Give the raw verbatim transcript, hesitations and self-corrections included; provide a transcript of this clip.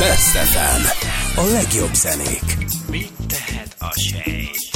Best ef em. A legjobb zenék. Mit tehet a sejt?